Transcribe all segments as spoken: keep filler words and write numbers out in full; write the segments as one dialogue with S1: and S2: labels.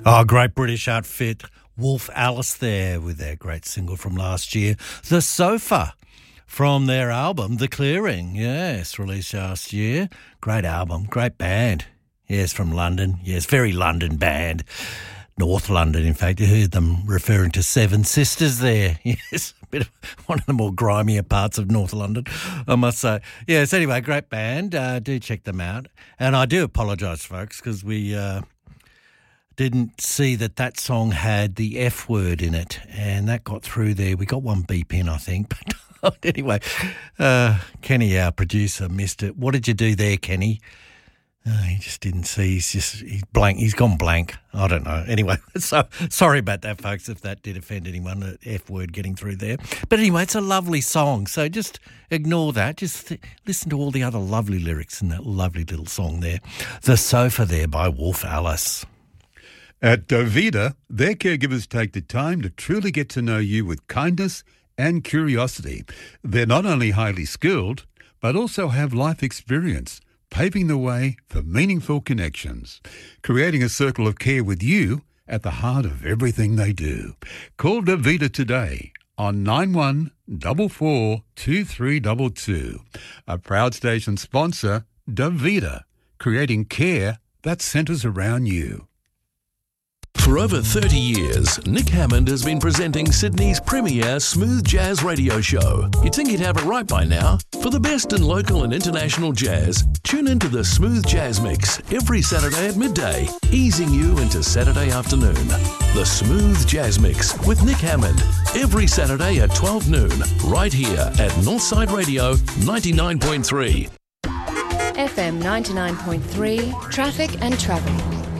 S1: Oh, great British outfit. Wolf Alice there with their great single from last year, The Sofa, from their album, The Clearing. Yes, released last year. Great album, great band. Yes, from London. Yes, very London band. North London, in fact. You heard them referring to Seven Sisters there. Yes, a bit of one of the more grimier parts of North London, I must say. Yes, anyway, great band. Uh, do check them out. And I do apologise, folks, because we... Uh, didn't see that that song had the F word in it, and that got through there. We got one beep in, I think. But anyway, uh, Kenny, our producer, missed it. What did you do there, Kenny? Uh, he just didn't see. He's just he's blank. He's gone blank. I don't know. Anyway, so sorry about that, folks, if that did offend anyone, the F word getting through there. But anyway, it's a lovely song, so just ignore that. Just th- listen to all the other lovely lyrics in that lovely little song there. The Sofa there by Wolf Alice.
S2: At Dovida, their caregivers take the time to truly get to know you with kindness and curiosity. They're not only highly skilled, but also have life experience, paving the way for meaningful connections, creating a circle of care with you at the heart of everything they do. Call Dovida today on nine one four four two three two two. A proud station sponsor, Dovida, creating care that centres around you.
S3: For over thirty years, Nick Hammond has been presenting Sydney's premier smooth jazz radio show. You'd think he'd have it right by now. For the best in local and international jazz, tune into the Smooth Jazz Mix every Saturday at midday, easing you into Saturday afternoon. The Smooth Jazz Mix with Nick Hammond, every Saturday at twelve noon, right here at Northside Radio ninety-nine point three.
S4: F M ninety-nine point three, Traffic and Travel.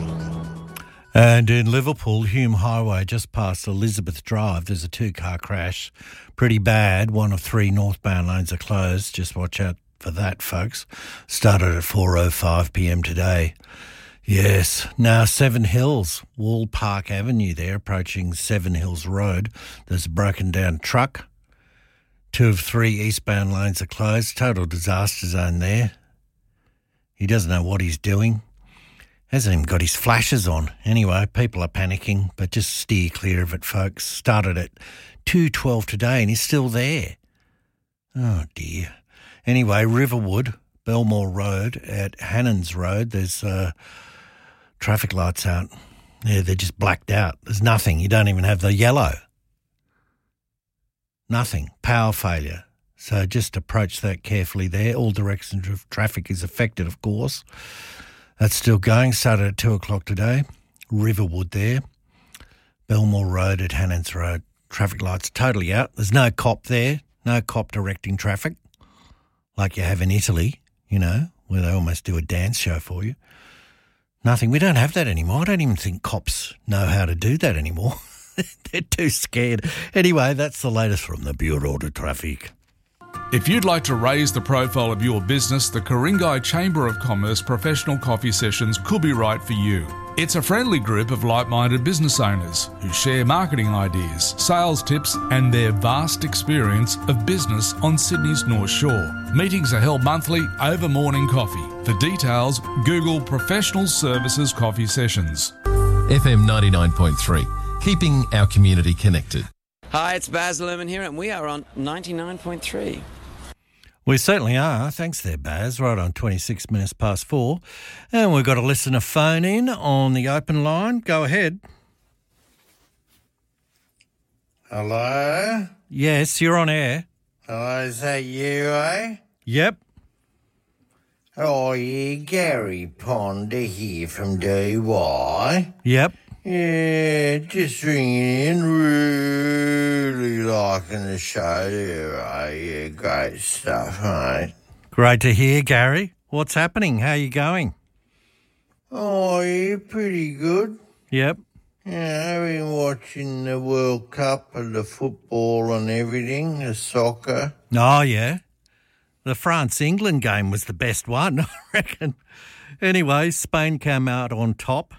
S1: And in Liverpool, Hume Highway, just past Elizabeth Drive, there's a two-car crash. Pretty bad. One of three northbound lanes are closed. Just watch out for that, folks. Started at four oh five p.m. today. Yes. Now, Seven Hills, Wall Park Avenue there, approaching Seven Hills Road. There's a broken-down truck. Two of three eastbound lanes are closed. Total disaster zone there. He doesn't know what he's doing. Hasn't even got his flashes on. Anyway, people are panicking, but just steer clear of it, folks. Started at two twelve today and he's still there. Oh, dear. Anyway, Riverwood, Belmore Road at Hannons Road, there's uh, traffic lights out. Yeah, they're just blacked out. There's nothing. You don't even have the yellow. Nothing. Power failure. So just approach that carefully there. All directions of traffic is affected, of course. That's still going. Started at two o'clock today. Riverwood there. Belmore Road at Hannons Road. Traffic lights totally out. There's no cop there. No cop directing traffic like you have in Italy, you know, where they almost do a dance show for you. Nothing. We don't have that anymore. I don't even think cops know how to do that anymore. They're too scared. Anyway, that's the latest from the Bureau de Traffic.
S5: If you'd like to raise the profile of your business, the Ku-ring-gai Chamber of Commerce Professional Coffee Sessions could be right for you. It's a friendly group of like-minded business owners who share marketing ideas, sales tips and their vast experience of business on Sydney's North Shore. Meetings are held monthly over morning coffee. For details, Google Professional Services Coffee Sessions.
S6: F M ninety-nine point three, keeping our community connected.
S7: Hi, it's Baz Luhrmann here and we are on ninety-nine point three.
S1: We certainly are. Thanks there, Baz. Right on twenty-six minutes past four. And we've got a listener phone in on the open line. Go ahead.
S8: Hello?
S1: Yes, you're on air.
S8: Hello, is that you, eh?
S1: Yep.
S8: Oh, yeah, Gary Ponder here from D Y.
S1: Yep.
S8: Yeah, just ringing in, really liking the show there, eh? Yeah, great stuff, mate.
S1: Great to hear, Gary. What's happening? How are you going?
S8: Oh, yeah, pretty good.
S1: Yep.
S8: Yeah, I've been watching the World Cup and the football and everything, the soccer.
S1: Oh, yeah. The France-England game was the best one, I reckon. Anyway, Spain came out on top.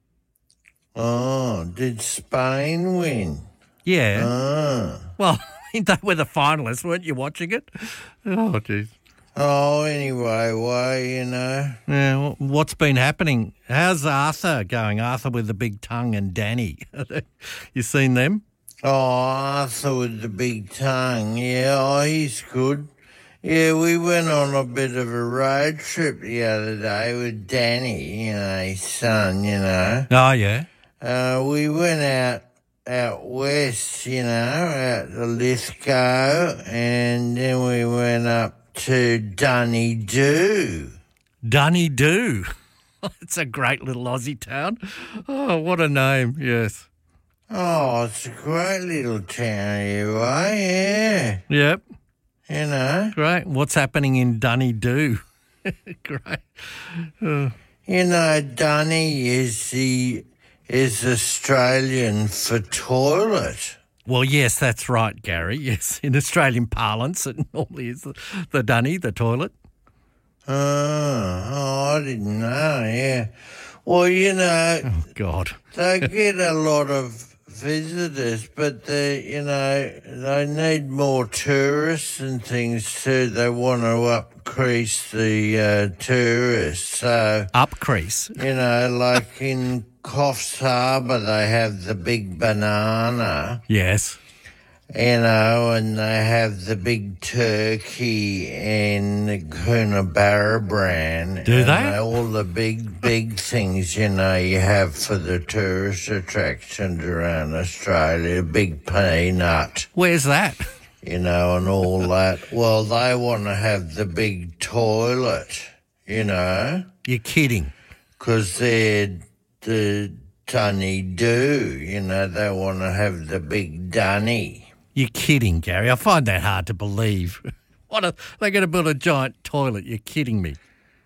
S8: Oh, did Spain win?
S1: Yeah.
S8: Oh.
S1: Well, they were the finalists, weren't you watching it? Oh, jeez.
S8: Oh, anyway, way, you know.
S1: Yeah, wh- what's been happening? How's Arthur going? Arthur with the big tongue and Danny. You seen them?
S8: Oh, Arthur with the big tongue. Yeah, oh, he's good. Yeah, we went on a bit of a road trip the other day with Danny, you know, his son, you know.
S1: Oh, yeah.
S8: Uh, we went out out west, you know, out to Lithgow, and then we went up to Dunedoo.
S1: Dunedoo. It's a great little Aussie town. Oh, what a name, yes.
S8: Oh, it's a great little town here, right? Yeah.
S1: Yep,
S8: You know.
S1: great. What's happening in Dunedoo? Great. Uh,
S8: You know, Dunny is the is Australian for toilet.
S1: well, yes, that's right, Gary. Yes, in Australian parlance, it normally is the, the dunny, the toilet.
S8: Oh, oh, I didn't know, yeah. Well, you know,
S1: Oh, God.
S8: they get a lot of visitors, but they, you know, they need more tourists and things too. They want to increase the uh, tourists. So,
S1: Up crease.
S8: you know, like in Coffs Harbour, they have the big banana,
S1: Yes.
S8: you know, and they have the big turkey and the Coonabarra brand.
S1: Do
S8: and
S1: they?
S8: All the big, big things, you know, you have for the tourist attractions around Australia. Big peanut,
S1: Where's that?
S8: you know, and all that. Well, they want to have the big toilet, you know,
S1: You're kidding.
S8: because they're the Dunedoo, you know, they want to have the big dunny.
S1: You're kidding, Gary. I find that hard to believe. What a, they're going to build a giant toilet. You're kidding me.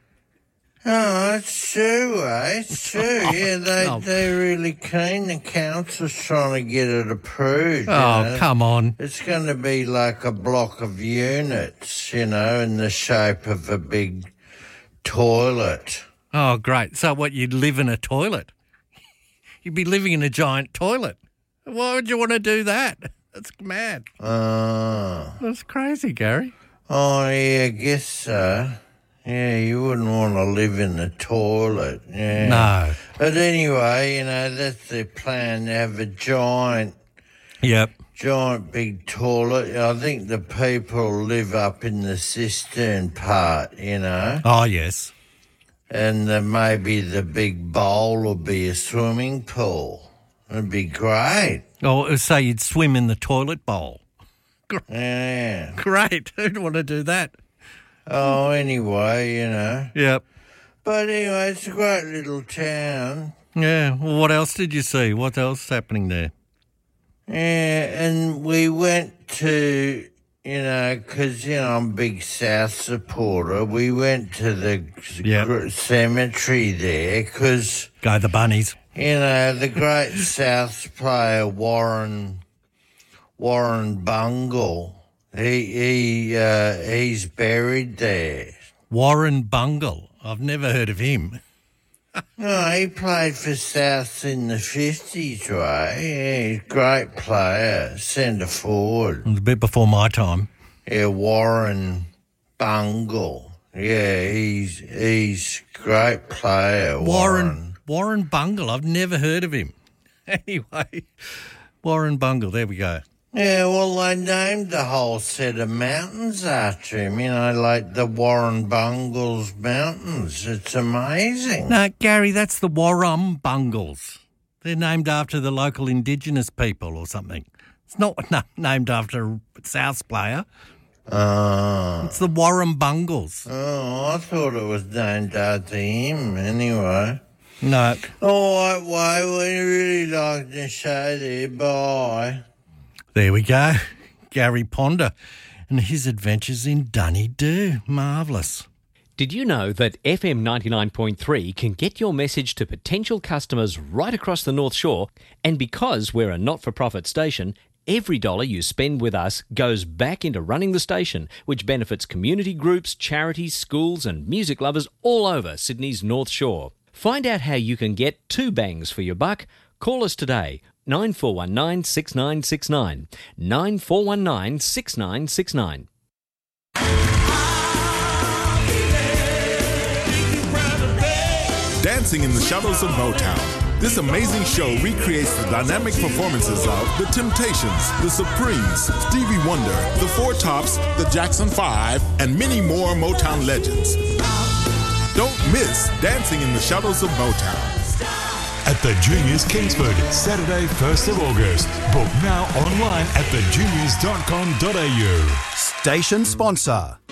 S8: Oh, it's true, eh? It's true. Yeah, they,
S1: come.
S8: they're really keen. The council's trying to get it approved. you
S1: Oh,
S8: know.
S1: come on.
S8: It's going to be like a block of units, you know, in the shape of a big toilet.
S1: Oh, great. So what, you'd live in a toilet? You'd be living in a giant toilet. Why would you want to do that? That's mad.
S8: Oh,
S1: That's crazy, Gary.
S8: oh yeah, I guess so. Yeah, you wouldn't want to live in the toilet. Yeah.
S1: No.
S8: But anyway, you know, that's their plan, to have a giant,
S1: Yep.
S8: giant big toilet. I think the people live up in the cistern part, you know,
S1: Oh, yes.
S8: and then maybe the big bowl will be a swimming pool. It'd be great.
S1: Or say you'd swim in the toilet bowl.
S8: Yeah.
S1: Great. Who'd want to do that?
S8: Oh, anyway, you know.
S1: Yep.
S8: But anyway, it's a great little town.
S1: Yeah. Well, what else did you see? What else is happening there?
S8: Yeah, and we went to, you know, because, you know, I'm a big South supporter. We went to the
S1: Yep.
S8: gr- cemetery there because,
S1: Go the bunnies.
S8: you know, the great South player Warren Warren Bungle, he he uh, he's buried there.
S1: Warren Bungle. I've never heard of him.
S8: No, he played for South in the fifties, right? Yeah, he's a great player, centre forward.
S1: It was a bit before my time.
S8: Yeah, Warren Bungle. Yeah, he's he's a great player.
S1: Warren
S8: Warren.
S1: Warren Bungle. I've never heard of him. Anyway, Warren Bungle. There we go.
S8: Yeah, well, they named the whole set of mountains after him. You know, like the Warren Bungles Mountains. It's amazing.
S1: No, Gary, that's the Warrum Bungles. They're named after the local Indigenous people or something. It's not no, named after a South player.
S8: Oh.
S1: It's the Warrum Bungles.
S8: Oh, I thought it was named after him anyway.
S1: No.
S8: All right, well, we really like the show there. Bye.
S1: There we go. Gary Ponder and his adventures in Dunedoo. Marvellous.
S9: Did you know that F M ninety-nine point three can get your message to potential customers right across the North Shore? And because we're a not-for-profit station, every dollar you spend with us goes back into running the station, which benefits community groups, charities, schools and music lovers all over Sydney's North Shore. Find out how you can get two bangs for your buck. Call us today, nine four one nine, six nine six nine, nine four one nine, six nine six nine.
S10: Dancing in the Shadows of Motown. This amazing show recreates the dynamic performances of The Temptations, The Supremes, Stevie Wonder, The Four Tops, The Jackson Five, and many more Motown legends. Don't miss Dancing in the Shadows of Motown.
S11: At the Juniors Kingsford, Saturday, first of August. Book now online at the juniors dot com dot a u.
S12: Station sponsor.